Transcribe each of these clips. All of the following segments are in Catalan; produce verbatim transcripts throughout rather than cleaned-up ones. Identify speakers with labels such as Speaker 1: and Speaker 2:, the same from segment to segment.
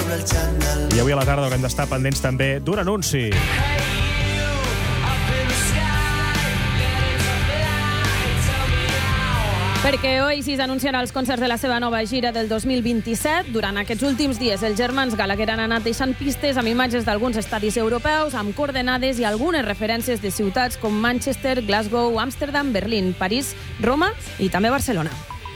Speaker 1: I avui a la tarda haurem d'estar pendents també d'un anunci.
Speaker 2: Perquè Oasis anunciarà els concerts de la seva nova gira del dos mil vint-i-set. Durant aquests últims dies, els germans Gallagher han anat deixant pistes amb imatges d'alguns estadis europeus, amb coordenades i algunes referències de ciutats com Manchester, Glasgow, Amsterdam, Berlín, París, Roma i també Barcelona.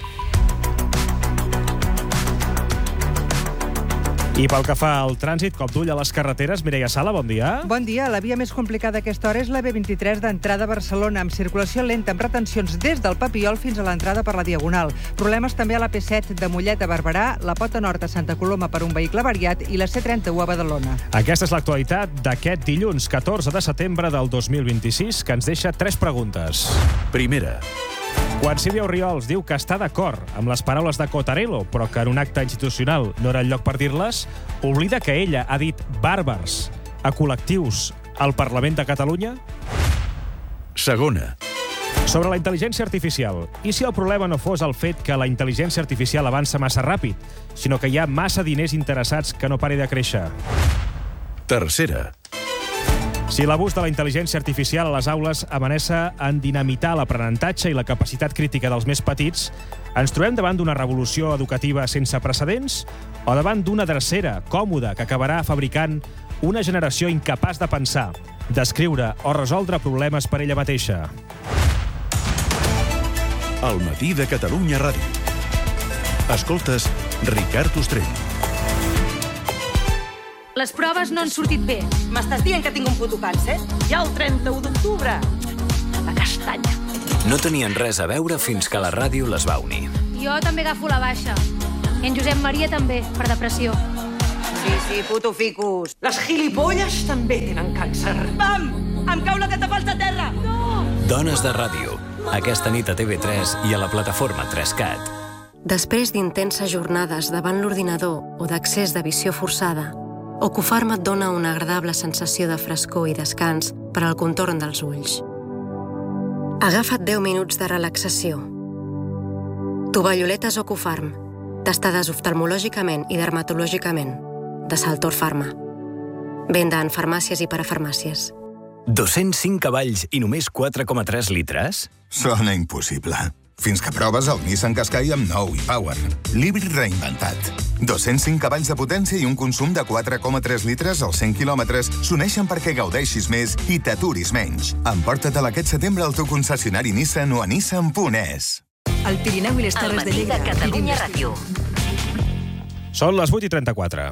Speaker 1: I pel que fa al trànsit, cop d'ull a les carreteres, Mireia Sala, bon dia.
Speaker 3: Bon dia. La via més complicada a aquesta hora és la B vint-i-tres d'entrada a Barcelona, amb circulació lenta, amb retencions des del Papiol fins a l'entrada per la Diagonal. Problemes també a la P set de Mollet a Barberà, la Pota Nord a Santa Coloma per un vehicle variat i la C trenta-u a Badalona.
Speaker 1: Aquesta és l'actualitat d'aquest dilluns, catorze de setembre del dos mil vint-i-sis, que ens deixa tres preguntes.
Speaker 4: Primera.
Speaker 1: Quan Sílvia Orriols diu que està d'acord amb les paraules de Cotarello, però que en un acte institucional no era el lloc per dir-les, oblida que ella ha dit bàrbars a col·lectius al Parlament de Catalunya?
Speaker 4: Segona.
Speaker 1: Sobre la intel·ligència artificial. I si el problema no fos el fet que la intel·ligència artificial avança massa ràpid, sinó que hi ha massa diners interessats que no pari de créixer?
Speaker 4: Tercera.
Speaker 1: Si l'abús de la intel·ligència artificial a les aules amenaça en dinamitar l'aprenentatge i la capacitat crítica dels més petits, ens trobem davant d'una revolució educativa sense precedents o davant d'una drecera còmoda que acabarà fabricant una generació incapaç de pensar, d'escriure o resoldre problemes per ella mateixa?
Speaker 4: El matí de Catalunya Ràdio. Escoltes Ricard Ostrell.
Speaker 5: Les proves no han sortit bé. M'estàs dient que tinc un fotocàncer? Ja el trenta-u d'octubre. La castanya.
Speaker 6: No tenien res a veure fins que la ràdio les va unir.
Speaker 7: Jo també agafo la baixa. I en Josep Maria també, per depressió.
Speaker 5: Sí, sí, fotoficus. Les gilipolles també tenen càncer. Pam! Em cau la catafalsa a terra! No!
Speaker 6: Dones de ràdio. Aquesta nit a T V tres i a la plataforma tres cat.
Speaker 8: Després d'intenses jornades davant l'ordinador o d'accés de visió forçada, Ocufarm et dona una agradable sensació de frescor i descans per al contorn dels ulls. Agafa't deu minuts de relaxació. Tovalloletes Ocufarm, testades oftalmològicament i dermatològicament, de Saltor Pharma. Venda en farmàcies i parafarmàcies.
Speaker 6: dos-cents cinc cavalls i només quatre coma tres litres?
Speaker 9: Sona impossible. Fins que proves el Nissan Qashqai amb nou e-Power. L'híbrid reinventat. dos-cents cinc cavalls de potència i un consum de quatre coma tres litres als cent quilòmetres s'uneixen perquè gaudeixis més i t'aturis menys. Emporta-te'l aquest setembre al teu concessionari Nissan o a nissan punt es.
Speaker 5: El Pirineu i les Terres de Lleida.
Speaker 10: El matí de Catalunya Ràdio.
Speaker 1: Són les vuit i trenta-quatre.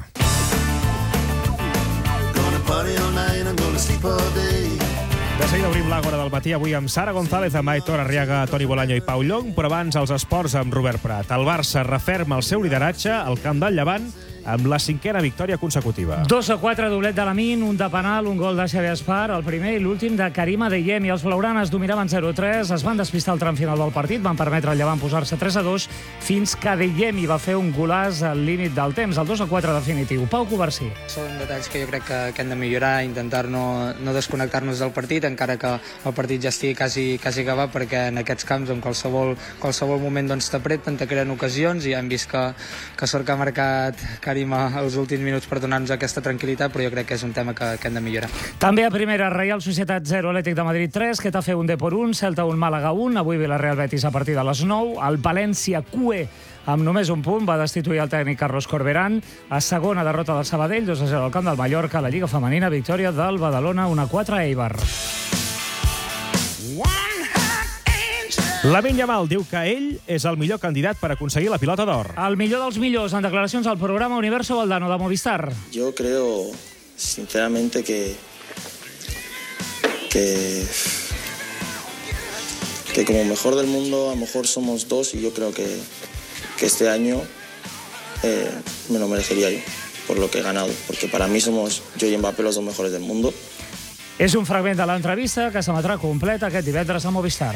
Speaker 1: De seguida obrim l'Àgora del matí, avui amb Sara González, amb Aitor Arriaga, Toni Bolaño i Pau Llong, però abans els esports amb Robert Prat. El Barça referma el seu lideratge al camp del Llevant amb la cinquena victòria consecutiva.
Speaker 11: dos a quatre, doblet de Lamine, un de penal, un gol de Xavier Espar, el primer i l'últim de Karim Adeyemi. Els blaugranes dominaven zero a tres, es van despistar al tram final del partit, van permetre al Llevant posar-se tres a dos, fins que Adeyemi va fer un golàs al límit del temps, el dos a quatre definitiu. Pau Covarsí.
Speaker 12: Són detalls que jo crec que, que hem de millorar, intentar no, no desconnectar-nos del partit, encara que el partit ja estigui quasi, quasi acabat, perquè en aquests camps, en qualsevol, qualsevol moment doncs, t'apreten, te creen ocasions, i hem vist que, que sort que ha marcat Karim als últims minuts per donar-nos aquesta tranquil·litat, però jo crec que és un tema que, que hem de millorar.
Speaker 11: També a primera, Reial Societat zero, Atlètic de Madrid tres, Getafe un, Depor un, Celta un, Màlaga un, avui ve la Real Betis a partir de les nou, el València Q E amb només un punt va destituir el tècnic Carlos Corberán, a segona derrota del Sabadell, dos a zero al camp del Mallorca, a la Lliga Femenina, victòria del Badalona, un a quatre a Eibar.
Speaker 1: Lamine Yamal diu que ell és el millor candidat per aconseguir la pilota d'or.
Speaker 11: El millor dels millors, en declaracions al programa Universo Valdano de Movistar.
Speaker 13: Yo creo, sinceramente, que que que como mejor del mundo a lo mejor somos dos, y yo creo que, que este año eh, me lo merecería yo por lo que he ganado, porque para mí somos yo y Mbappé los dos mejores del mundo.
Speaker 11: És un fragment de l'entrevista que s'emetrà completa aquest divendres a Movistar.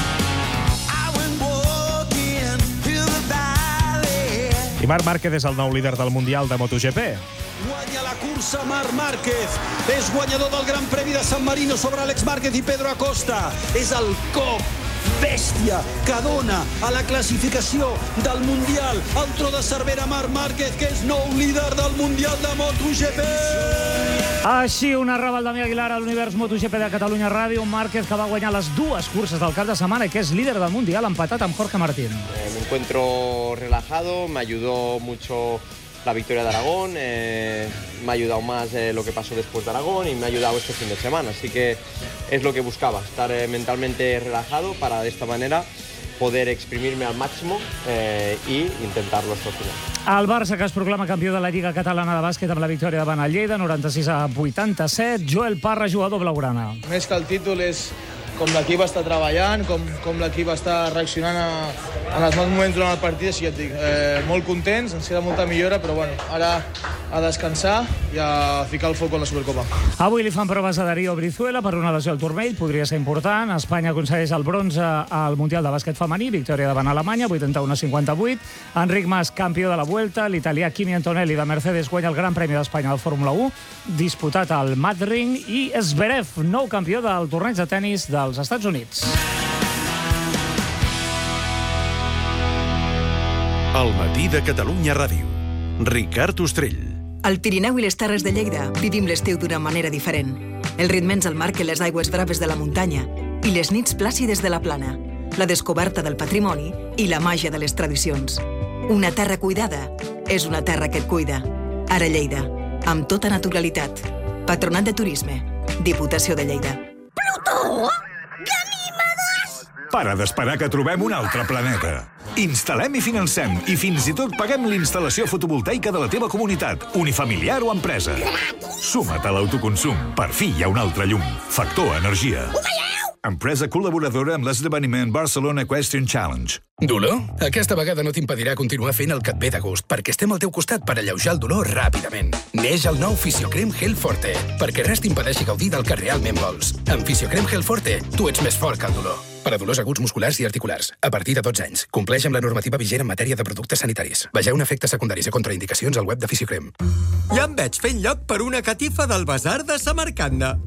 Speaker 1: I Marc Márquez és el nou líder del Mundial de MotoGP.
Speaker 14: Guanya la cursa Marc Márquez. És guanyador del Gran Premi de San Marino sobre Alex Márquez i Pedro Acosta. És el cop bèstia que dona a la classificació del Mundial el tro de Cervera Marc Márquez, que és nou líder del Mundial de MotoGP.
Speaker 11: Així ho narrava el Damià Aguilar a l'Univers MotoGP de Catalunya Ràdio. Un Márquez que va guanyar les dues curses del cap de setmana i que és líder del Mundial, empatat amb Jorge Martín.
Speaker 10: Eh, me encuentro relajado, me ayudó mucho la victoria de Aragón, eh, me ha ayudado más eh, lo que pasó después de Aragón y me ha ayudado este fin de semana, así que es lo que buscaba, estar eh, mentalmente relajado para de esta manera poder exprimirme al máximo eh, i intentar-lo hasta el final.
Speaker 11: El Barça, que es proclama campió de la Lliga Catalana de Bàsquet amb la victòria davant el Lleida, noranta-sis a vuitanta-set. Joel Parra, jugador blaugrana.
Speaker 15: Més que el títol és com l'equip està treballant, com, com l'equip està reaccionant a, en els mals moments durant el partit, així ja et dic, eh, molt contents, ens queda molta millora, però bueno, ara a descansar i a ficar el foc en la Supercopa.
Speaker 11: Avui li fan proves a Darío Brizuela per una lesió al turmell, podria ser important. Espanya aconsegueix el bronze al Mundial de Bàsquet femení, victòria davant Alemanya, vuitanta-u a cinquanta-vuit. Enric Mas, campió de la Vuelta. L'italià Kimi Antonelli de Mercedes guanya el Gran Premi d'Espanya de Fórmula u, disputat al Madrid. I Zverev, nou campió del torneig de tennis dels Estats Units.
Speaker 4: El matí de Catalunya Ràdio. Ricard Ostrell.
Speaker 16: Al Pirineu i les Terres de Lleida vivim l'estiu d'una manera diferent. El ritme ens el marquen les aigües braves de la muntanya i les nits plàcides de la plana, la descoberta del patrimoni i la màgia de les tradicions. Una terra cuidada és una terra que et cuida. Ara Lleida, amb tota naturalitat. Patronat de Turisme, Diputació de Lleida.
Speaker 17: Plutó! Ganímedes!
Speaker 18: Para d'esperar que trobem un altre planeta. Instal·lem i financem i fins i tot paguem l'instal·lació fotovoltaica de la teva comunitat, unifamiliar o empresa. Suma't a l'autoconsum. Per fi hi ha un altre llum. Factor Energia. Empresa col·laboradora amb l'esdeveniment Barcelona Equestrian Challenge.
Speaker 19: Dolor? Aquesta vegada no t'impedirà continuar fent el que et ve de gust, perquè estem al teu costat per alleujar el dolor ràpidament. Neix el nou Fisiocrem Gel Forte, perquè res t'impedeixi gaudir del que realment vols. Amb Fisiocrem Gel Forte, tu ets més fort que el dolor. Per a dolors aguts musculars i articulars, a partir de dotze anys. Compleix amb la normativa vigent en matèria de productes sanitaris. Vegeu efectes secundaris i contraindicacions al web de Fisiocrem.
Speaker 20: Ja em veig fent lloc per una catifa del Basar de Samarcanda.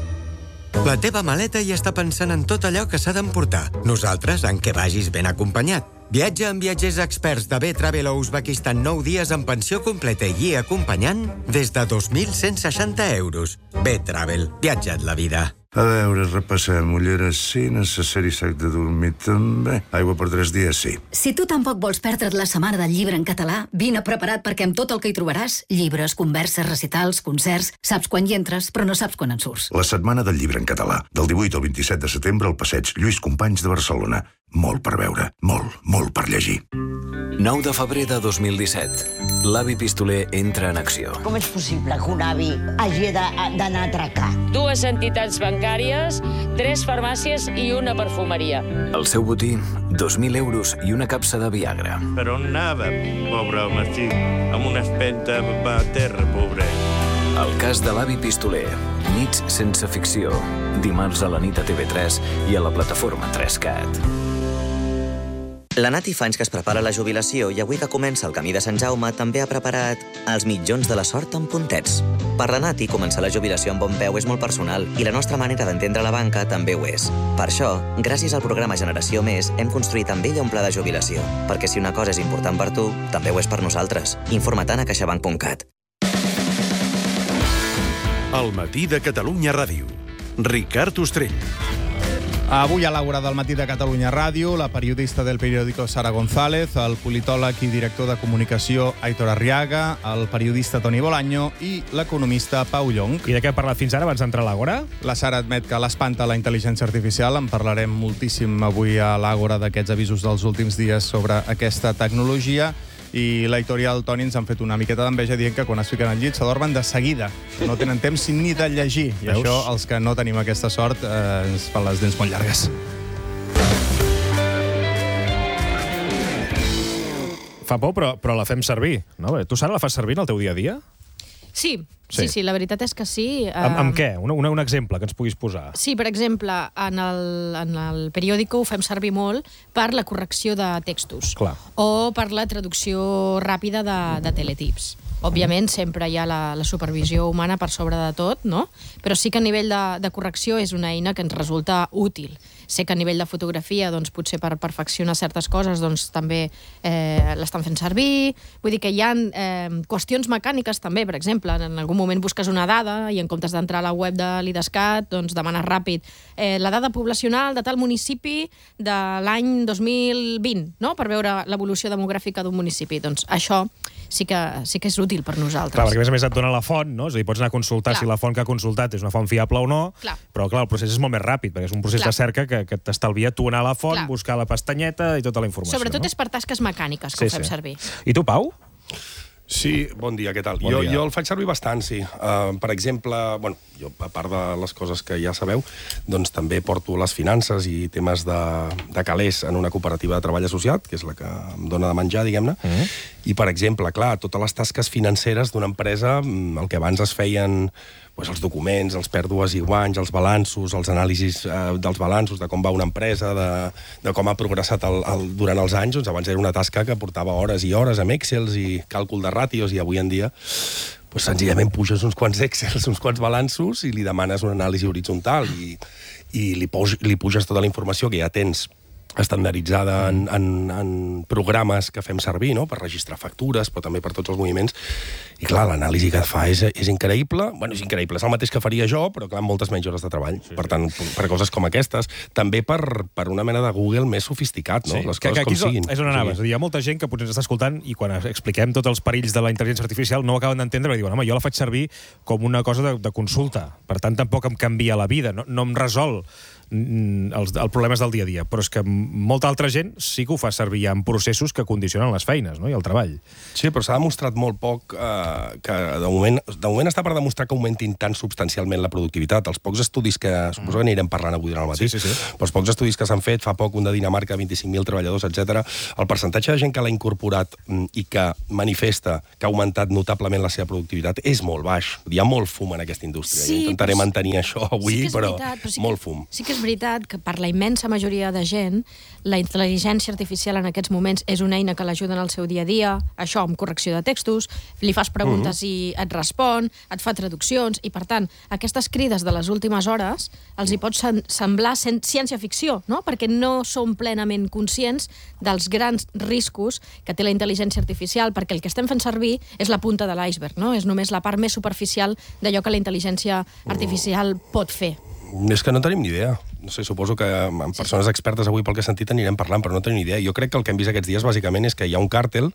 Speaker 20: La teva maleta ja està pensant en tot allò que s'ha d'emportar. Nosaltres, en què vagis ben acompanyat. Viatja amb viatgers experts de B-Travel a Uzbekistan nou dies amb pensió completa i guia acompanyant des de dos mil cent seixanta euros. B-Travel. Viatja't la vida.
Speaker 21: A veure, repassem. Ulleres sí, necessari sac de dormir també. Aigua per tres dies sí.
Speaker 22: Si tu tampoc vols perdre't la setmana del llibre en català, vine preparat perquè amb tot el que hi trobaràs, llibres, converses, recitals, concerts, saps quan hi entres, però no saps quan en surts.
Speaker 21: La setmana del llibre en català, del divuit al vint-i-set de setembre al passeig Lluís Companys de Barcelona. Molt per veure, molt, molt per llegir.
Speaker 6: nou de febrer de dos mil disset. L'avi pistoler entra en acció.
Speaker 23: Com és possible que un avi hagi d'anar a atracar?
Speaker 24: Dues entitats bancàries, tres farmàcies i una perfumeria.
Speaker 6: El seu botí, dos mil euros i una capsa de Viagra.
Speaker 25: Per on anava, pobre home, sí, amb una espenta a terra, pobre.
Speaker 6: El cas de l'avi pistoler. Nits sense ficció. Dimarts a la nit a T V tres i a la plataforma tres cat.
Speaker 26: La Nati fa anys que es prepara la jubilació i avui que comença el camí de Sant Jaume també ha preparat els mitjons de la sort amb puntets. Per la Nati, començar la jubilació amb bon peu és molt personal i la nostra manera d'entendre la banca també ho és. Per això, gràcies al programa Generació Més, hem construït amb ella un pla de jubilació. Perquè si una cosa és important per tu, també ho és per nosaltres. Informa-te'n a caixabank punt cat.
Speaker 4: El matí de Catalunya Ràdio. Ricard Ostrell.
Speaker 27: Avui a l'Àgora del matí de Catalunya Ràdio, la periodista del periòdico Sara González, el politòleg i director de comunicació Aitor Arriaga, el periodista Toni Bolaño i l'economista Pau Llong.
Speaker 1: I de què ha parlat fins ara abans d'entrar a l'Àgora?
Speaker 27: La Sara admet que l'espanta la intel·ligència artificial. En parlarem moltíssim avui a l'Àgora d'aquests avisos dels últims dies sobre aquesta tecnologia. I l'Aitor i el Toni ens han fet una miqueta d'enveja dient que quan es fiquen al llit s'adormen de seguida. No tenen temps ni de llegir. I Veus? Això, els que no tenim aquesta sort, eh, ens fan les dents molt llargues.
Speaker 1: Fa por, però, però la fem servir. No? Tu, Sara, la fas servir en el teu dia a dia?
Speaker 2: Sí, sí, sí, la veritat és que sí.
Speaker 1: Amb, amb què? Un, un, un exemple que ens puguis posar.
Speaker 2: Sí, per exemple, en el, en el periòdico ho fem servir molt per la correcció de textos.
Speaker 1: Clar.
Speaker 2: O per la traducció ràpida de, de teletips.
Speaker 3: Òbviament, sempre hi ha la, la supervisió humana per sobre de tot, no? Però sí que a nivell de, de correcció és una eina que ens resulta útil. Sé que a nivell de fotografia, doncs, potser per perfeccionar certes coses, doncs, també eh, l'estan fent servir. Vull dir que hi ha eh, qüestions mecàniques també, per exemple, en algun moment busques una dada i en comptes d'entrar a la web de l'IDESCAT, doncs demanes ràpid eh, la dada poblacional de tal municipi de l'any dos mil vint, no? Per veure l'evolució demogràfica d'un municipi. Doncs això sí que, sí que és útil per nosaltres.
Speaker 1: Clar, perquè a més a més et dona la font, no? És a dir, pots anar a consultar clar. Si la font que ha consultat és una font fiable o no, clar. Però clar, el procés és molt més ràpid, perquè és un procés clar. De cerca que, que t'estalvia tu anar a la font, clar. Buscar la pestanyeta i tota la informació.
Speaker 3: Sobretot
Speaker 1: no?
Speaker 3: És per tasques mecàniques que sí, ho fem sí. Servir.
Speaker 1: I tu, Pau?
Speaker 5: Sí, bon dia, què tal?
Speaker 1: Bon
Speaker 5: jo,
Speaker 1: dia.
Speaker 5: jo el faig servir bastant, sí. Uh, per exemple, bueno, jo, a part de les coses que ja sabeu, doncs també porto les finances i temes de, de calés en una cooperativa de treball associat, que és la que em dona de menjar, diguem-ne. Mm-hmm. I, per exemple, clar, totes les tasques financeres d'una empresa, el que abans es feien pues, els documents, els pèrdues i guanys, els balanços, els anàlisis eh, dels balanços, de com va una empresa, de, de com ha progressat el, el, durant els anys, doncs abans era una tasca que portava hores i hores amb Excels i càlcul de ràtios, i avui en dia pues, senzillament puges uns quants Excels, uns quants balanços i li demanes una anàlisi horitzontal i, i li, pos, li puges tota la informació que ja tens estandarditzada en, en, en programes que fem servir, no?, per registrar factures, però també per tots els moviments. I, clar, l'anàlisi que et fa és, és increïble. Bueno, és increïble, és el mateix que faria jo, però, clar, amb moltes menys hores de treball. Sí, per tant, per coses com aquestes. També per, per una mena de Google més sofisticat, no?, sí, les coses que, que com siguin.
Speaker 1: És on anaves. Sí. Hi ha molta gent que potser ens està escoltant i quan expliquem tots els perills de la intel·ligència artificial no ho acaben d'entendre, perquè diuen, home, jo la faig servir com una cosa de, de consulta. Per tant, tampoc em canvia la vida. No, no em resol els, els problemes del dia a dia, però és que molta altra gent sí que ho fa servir ja en processos que condicionen les feines, no?, i el treball.
Speaker 5: Sí, però s'ha demostrat molt poc eh, que de moment, de moment està per demostrar que augmentin tan substancialment la productivitat. Els pocs estudis que, suposo que anirem parlant avui durant el matí, sí, sí, sí. Però els pocs estudis que s'han fet, fa poc un de Dinamarca, vint-i-cinc mil treballadors, etcètera, el percentatge de gent que l'ha incorporat i que manifesta que ha augmentat notablement la seva productivitat és molt baix. Hi ha molt fum en aquesta indústria. Sí, intentaré però... mantenir això avui, sí però, veritat, però sí molt
Speaker 3: que,
Speaker 5: fum.
Speaker 3: Sí que és veritat que per la immensa majoria de gent la intel·ligència artificial en aquests moments és una eina que l'ajuda en el seu dia a dia, això amb correcció de textos, li fas preguntes uh-huh. i et respon, et fa traduccions, i per tant, aquestes crides de les últimes hores els hi pot semblar ciència-ficció, no?, perquè no som plenament conscients dels grans riscos que té la intel·ligència artificial, perquè el que estem fent servir és la punta de l'iceberg, no?, és només la part més superficial d'allò que la intel·ligència artificial pot fer.
Speaker 5: És que no tenim ni idea. No sé, suposo que amb persones expertes avui pel que he sentit anirem parlant, però no tenim ni idea. Jo crec que el que hem vist aquests dies bàsicament és que hi ha un càrtel,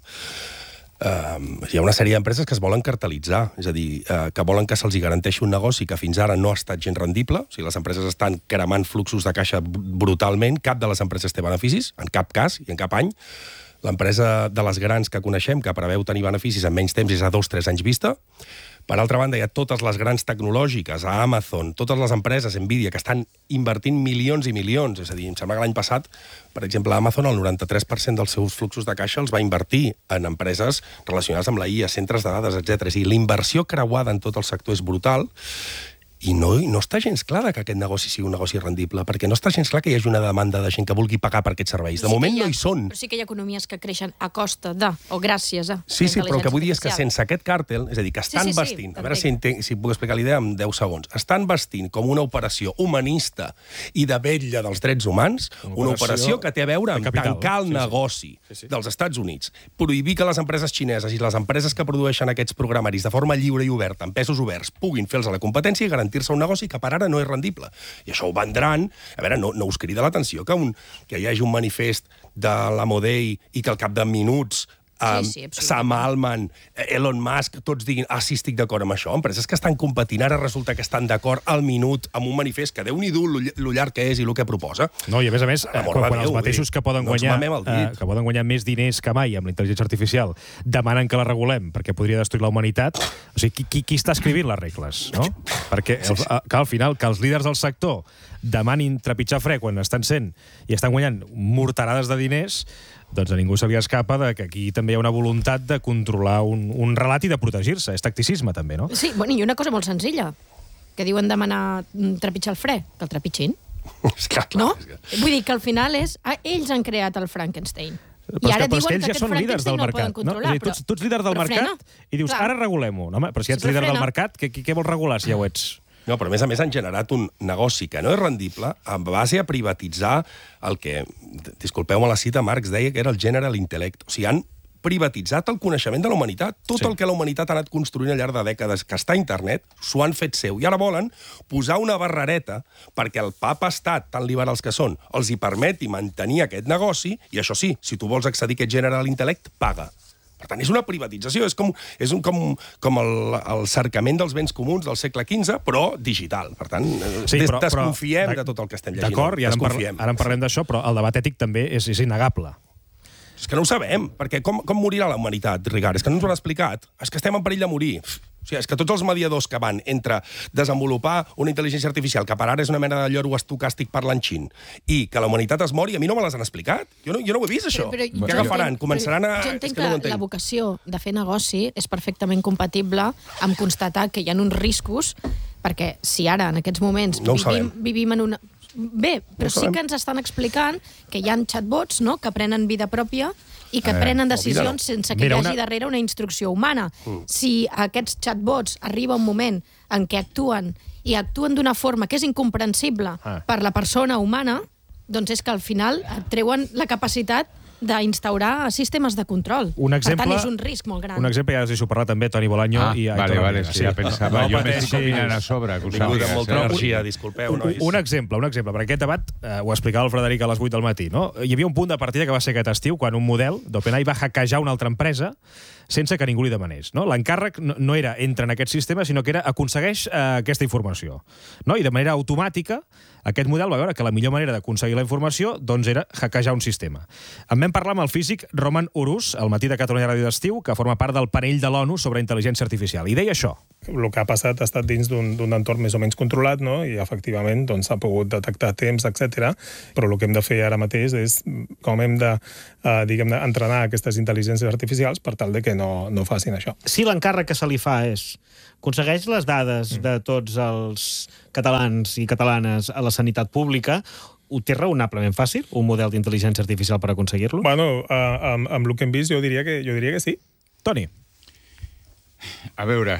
Speaker 5: eh, hi ha una sèrie d'empreses que es volen cartelitzar, és a dir, eh, que volen que se'ls garanteixi un negoci que fins ara no ha estat gens rendible, o sigui, les empreses estan cremant fluxos de caixa brutalment, cap de les empreses té beneficis, en cap cas i en cap any. L'empresa de les grans que coneixem, que preveu tenir beneficis en menys temps, és a dos o tres anys vista. Per altra banda, hi ha totes les grans tecnològiques, a Amazon, totes les empreses, Nvidia, que estan invertint milions i milions. És a dir, em sembla que l'any passat, per exemple, Amazon, el noranta-tres per cent dels seus fluxos de caixa els va invertir en empreses relacionades amb la I A, centres de dades, etcètera. És a dir, la inversió creuada en tot el sector és brutal. I no, no està gens clar que aquest negoci sigui un negoci rendible, perquè no està gens clar que hi hagi una demanda de gent que vulgui pagar per aquests serveis. De sí moment ha, no hi són.
Speaker 3: Però sí que hi ha economies que creixen a costa de, o gràcies a...
Speaker 5: Sí, sí, però el que vull dir és que sense aquest càrtel, és a dir, que estan sí, sí, vestint, sí, a veure si, entenc, si puc explicar l'idea en deu segons, estan vestint com una operació humanista i de vetlla dels drets humans, una, una operació, operació que té a veure amb tancar el sí, negoci sí. Sí, sí. dels Estats Units, prohibir que les empreses xineses i les empreses que produeixen aquests programaris de forma lliure i oberta, amb pesos oberts, puguin fer-los a la competència i garantir-se un negoci que per ara no és rendible. I això ho vendran... A veure, no, no us crida l'atenció que, un, que hi hagi un manifest de l'Amodei i que al cap de minuts Um, sí, sí, Sam Altman, Elon Musk, tots diguin, ah, sí, estic d'acord amb això. Empreses que estan competint, ara resulta que estan d'acord al minut amb un manifest que Déu-n'hi-do lo llarg que és i el que proposa.
Speaker 1: No, i a més a més, eh, quan, quan els mateixos que poden, no guanyar, eh, que poden guanyar més diners que mai amb la intel·ligència artificial demanen que la regulem perquè podria destruir la humanitat, o sigui, qui, qui, qui està escrivint les regles, no? Perquè el, que al final, que els líders del sector demanin trepitjar fre quan estan sent i estan guanyant morterades de diners, doncs a ningú se li escapa de que aquí també hi ha una voluntat de controlar un, un relat i de protegir-se. És tacticisme, també, no?
Speaker 3: Sí, bueno, i una cosa molt senzilla, que diuen demanar trepitjar el fre, que el trepitgin.
Speaker 5: És clar, clar,
Speaker 3: no?
Speaker 5: és que...
Speaker 3: Vull dir que al final és... Ah, ells han creat el Frankenstein.
Speaker 1: Però,
Speaker 3: I ara
Speaker 1: és que, però és que
Speaker 3: diuen
Speaker 1: ells
Speaker 3: que
Speaker 1: ja
Speaker 3: aquest
Speaker 1: són líders
Speaker 3: Frankenstein
Speaker 1: del
Speaker 3: no el poden
Speaker 1: mercat. No?
Speaker 3: controlar,
Speaker 1: És a dir, tu, ets- tu ets líder del
Speaker 3: però
Speaker 1: mercat
Speaker 3: frena.
Speaker 1: i dius,
Speaker 3: Clar.
Speaker 1: ara regulem-ho. No, home, però si ets
Speaker 3: Sí, però
Speaker 1: líder del
Speaker 3: frena.
Speaker 1: mercat, què, què vols regular si ja ho ets?
Speaker 5: No, però a més a més han generat un negoci que no és rendible en base a privatitzar el que, disculpeu-me la cita, Marx deia que era el general intellect. O sigui, han privatitzat el coneixement de la humanitat. Tot sí. el que la humanitat ha anat construint al llarg de dècades que està a internet, s'ho han fet seu. I ara volen posar una barrereta perquè el papa-estat, tan liberals que són, els hi permeti mantenir aquest negoci, i això sí, si tu vols accedir a aquest general intellect, paga. Per tant, és una privatització, és com, és un, com, com el, el cercament dels béns comuns del segle quinze, però digital. Per tant, sí, però, des, desconfiem però, de tot el que estem llegint.
Speaker 1: D'acord, i ara en, parla, ara en parlem d'això, però el debat ètic també és, és innegable.
Speaker 5: És que no ho sabem, perquè com, com morirà la humanitat, Ricard? És que no ens ho han explicat. És que estem en perill de morir. O sigui, és que tots els mediadors que van entre desenvolupar una intel·ligència artificial, que per ara és una mena de lloro estocàstic parlanxin, i que la humanitat es mori, a mi no me les han explicat. Jo no, jo no ho he vist, això.
Speaker 3: Però, però,
Speaker 5: Què agafaran?
Speaker 3: entenc,
Speaker 5: Començaran a...
Speaker 3: Jo entenc
Speaker 5: és que, no
Speaker 3: que la vocació de fer negoci és perfectament compatible amb constatar que hi ha uns riscos, perquè si ara, en aquests moments,
Speaker 5: no
Speaker 3: vivim, vivim en una... Bé, però no sí que ens estan explicant que hi ha chatbots, no?, que prenen vida pròpia i que eh, prenen decisions sense que Mira, hi hagi una... darrere una instrucció humana. Mm. Si aquests chatbots arriba un moment en què actuen i actuen d'una forma que és incomprensible ah. per la persona humana, doncs és que al final treuen la capacitat d'instaurar sistemes de control.
Speaker 1: Un exemple,
Speaker 3: per tant, és un risc molt gran.
Speaker 1: Un exemple, ja us deixo parlar també, Toni Bolaño
Speaker 7: ah,
Speaker 1: i Aitor
Speaker 7: vale, vale,
Speaker 1: Amiga.
Speaker 7: sí, ja pensava. No, jo m'estic combinant a sobre, que ho sàpigues.
Speaker 5: Amb molta energia, disculpeu,
Speaker 1: un,
Speaker 5: nois.
Speaker 1: Un exemple, un exemple, perquè aquest debat eh, ho explicava el Frederic a les vuit del matí, no? Hi havia un punt de partida que va ser aquest estiu, quan un model d'OpenAI va hackejar una altra empresa sense que ningú li demanés. No? L'encàrrec no, no era entra en aquest sistema, sinó que era aconsegueix eh, aquesta informació. No? I de manera automàtica, aquest model va veure que la millor manera d'aconseguir la informació doncs era hackejar un sistema. En vam parlar amb el físic Roman Urus, al matí de Catalunya Ràdio d'Estiu, que forma part del panell de l'ONU sobre intel·ligència artificial. I deia això.
Speaker 8: El que ha passat ha estat dins d'un entorn més o menys controlat, no? I efectivament s'ha doncs, pogut detectar temps, etcètera. Però el que hem de fer ara mateix és com hem de, eh, diguem, entrenar aquestes intel·ligències artificials per tal de que no, no facin això.
Speaker 9: Si l'encàrrec que se li fa és aconsegueix les dades mm. de tots els catalans i catalanes a la sanitat pública, ho té raonablement fàcil, un model d'intel·ligència artificial per aconseguir-lo?
Speaker 8: Bueno, uh, amb, amb el que hem vist jo diria que, jo diria que sí.
Speaker 1: Toni.
Speaker 7: A veure,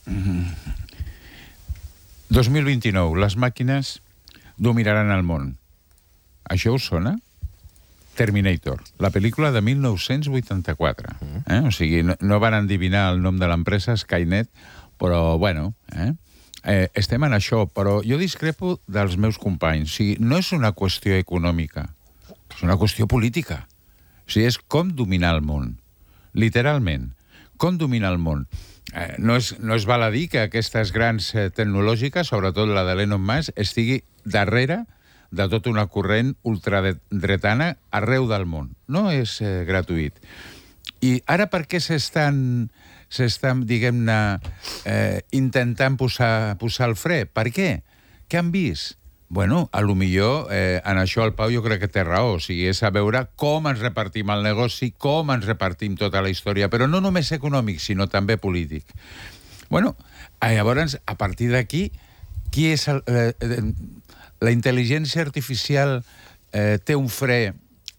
Speaker 7: dos mil vint-i-nou, les màquines dominaran el món. Això us sona? Terminator, la pel·lícula de mil nou-cents vuitanta-quatre. Eh? O sigui, no, no van endivinar el nom de l'empresa, Skynet, però, bueno, eh? Eh, estem en això, però jo discrepo dels meus companys. O sigui, no és una qüestió econòmica, és una qüestió política. O sigui, és com dominar el món. Literalment, com dominar el món. Eh, no, és, no és val a dir que aquestes grans eh, tecnològiques, sobretot la de l'Elon Musk, estigui darrere de tota una corrent ultradretana arreu del món. No és eh, gratuït. I ara per què s'estan, s'estan diguem-ne, eh, intentant posar, posar el fre? Per què? Què han vist? Bueno, a lo millor eh, en això el Pau jo crec que té raó. O sigui, és a veure com ens repartim el negoci, com ens repartim tota la història, però no només econòmic, sinó també polític. Bueno, eh, llavors, a partir d'aquí, qui és el... Eh, eh, la intel·ligència artificial eh, té un fre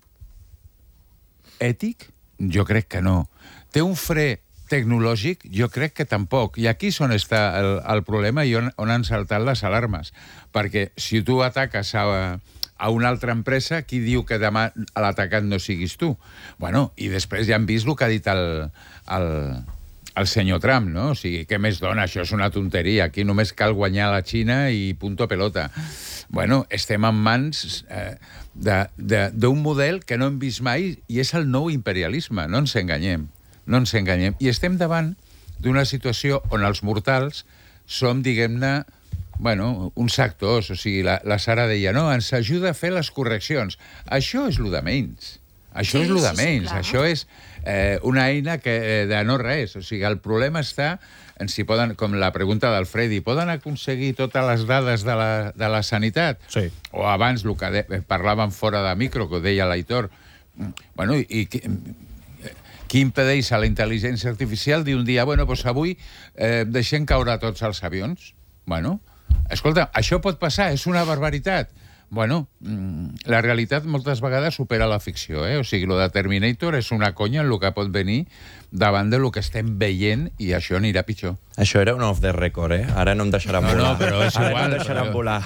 Speaker 7: ètic? Jo crec que no. Té un fre tecnològic? Jo crec que tampoc. I aquí és on està el, el problema i on, on han saltat les alarmes. Perquè si tu ataques a, a una altra empresa, qui diu que demà l'atacant no siguis tu? Bueno, i després ja han vist el que ha dit el, el, el senyor Trump, no? O sigui, què més dona? Això és una tonteria. Aquí només cal guanyar la Xina i punto pelota. Bueno, estem en mans eh, d'un model que no hem vist mai i és el nou imperialisme. No ens enganyem. No ens enganyem. I estem davant d'una situació on els mortals som, diguem-ne, bueno, uns actors. O sigui, la, la Sara deia, no, ens ajuda a fer les correccions. Això és lo de menys. Això sí, és lo de menys. Sí, sí, Això és eh, una eina que, eh, de no res. O sigui, el problema està en si poden, com la pregunta del Freddy, poden aconseguir totes les dades de la, de la sanitat?
Speaker 1: Sí.
Speaker 7: O abans, el que de, parlàvem fora de micro, que ho deia l'Aitor. Bueno, i, i qui, qui impedeix a la intel·ligència artificial dir un dia, bueno, doncs avui eh, deixem caure tots els avions? Bueno, escolta, això pot passar, és una barbaritat. Bueno, la realitat moltes vegades supera la ficció, eh? O sigui, lo de Terminator és una conya en el que pot venir davant del que estem veient i això anirà pitjor.
Speaker 10: Això era un off the record, eh? Ara no em deixaran volar.
Speaker 7: No, no, però és
Speaker 10: Ara
Speaker 7: igual.
Speaker 10: no em deixaran
Speaker 7: però...
Speaker 10: volar.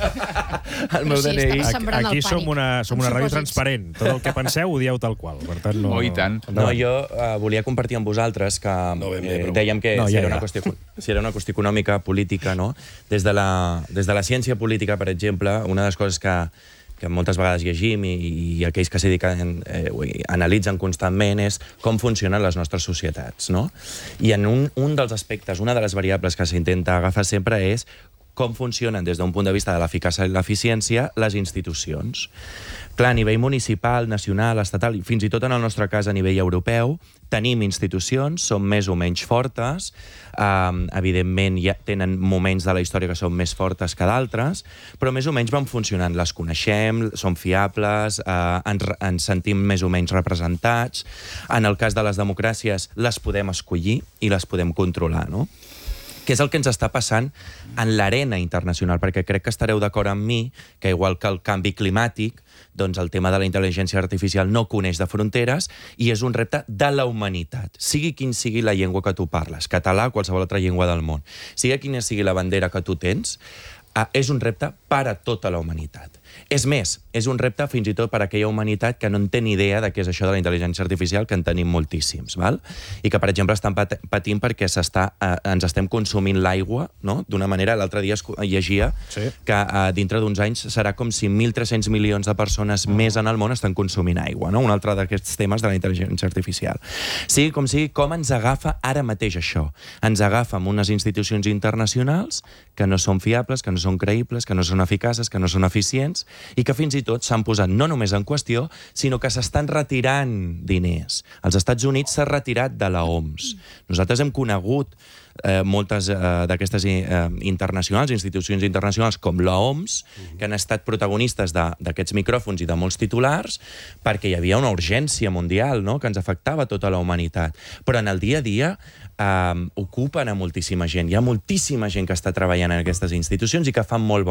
Speaker 10: El meu
Speaker 3: Sí,
Speaker 10: D N I...
Speaker 3: estàs sembrant
Speaker 1: Aquí
Speaker 3: el
Speaker 1: som
Speaker 3: pànic.
Speaker 1: una, som una
Speaker 3: Amb
Speaker 1: ràdio
Speaker 3: supòsits.
Speaker 1: transparent. Tot el que penseu ho dieu tal qual. Per tant, no...
Speaker 7: Oh, i tant.
Speaker 10: No, jo uh, volia compartir amb vosaltres que
Speaker 5: No, ben bé,
Speaker 10: eh,
Speaker 5: però-
Speaker 10: dèiem que
Speaker 1: No,
Speaker 10: si,
Speaker 1: ja
Speaker 10: era
Speaker 1: era.
Speaker 10: una qüestió, si era una qüestió econòmica, política, no? Des de la, des de la ciència política, per exemple, una de les coses que, que moltes vegades llegim i, i aquells que s'hi dediquen eh, analitzen constantment és com funcionen les nostres societats, no? I en un, un dels aspectes, una de les variables que s'intenta agafar sempre és com funcionen des d'un punt de vista de l'eficàcia i l'eficiència les institucions. Clar, a nivell municipal, nacional, estatal, i fins i tot en el nostre cas a nivell europeu, tenim institucions, són més o menys fortes, um, evidentment ja tenen moments de la història que són més fortes que d'altres, però més o menys van funcionant, les coneixem, són fiables, uh, ens, ens sentim més o menys representats. En el cas de les democràcies, les podem escollir i les podem controlar, no? Què és el que ens està passant en l'arena internacional, perquè crec que estareu d'acord amb mi que igual que el canvi climàtic, doncs el tema de la intel·ligència artificial no coneix de fronteres i és un repte de la humanitat. Sigui quin sigui la llengua que tu parles, català o qualsevol altra llengua del món, sigui quina sigui la bandera que tu tens, eh, és un repte per a tota la humanitat. És més, és un repte fins i tot per a aquella humanitat que no en té ni idea de què és això de la intel·ligència artificial, que en tenim moltíssims, val? I que, per exemple, estan pat patint perquè s'està, eh, ens estem consumint l'aigua, no? D'una manera, l'altre dia es llegia sí. que eh, dintre d'uns anys serà com si mil tres-cents milions de persones mm. més en el món estan consumint aigua, no? Un altre d'aquests temes de la intel·ligència artificial. Sigui com sigui, com ens agafa ara mateix això? Ens agafa amb unes institucions internacionals que no són fiables, que no són creïbles, que no són eficaces, que no són eficients, i que fins i tot s'han posat no només en qüestió, sinó que s'estan retirant diners. Els Estats Units s'ha retirat de la O M S. Nosaltres hem conegut eh, moltes eh, d'aquestes eh, internacionals, institucions internacionals com la O M S, que han estat protagonistes d'aquests micròfons i de molts titulars, perquè hi havia una urgència mundial, no?, que ens afectava tota la humanitat. Però en el dia a dia eh, ocupen a moltíssima gent. Hi ha moltíssima gent que està treballant en aquestes institucions i que fan molt bon